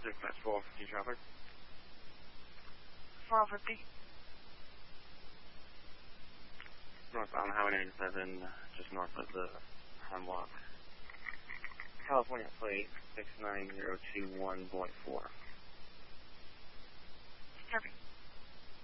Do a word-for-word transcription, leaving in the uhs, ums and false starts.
Dispatch four fifty traffic. four fifty. Northbound Highway ninety-seven, just north of the Hemlock. California plate six nine zero two one point four. Copy.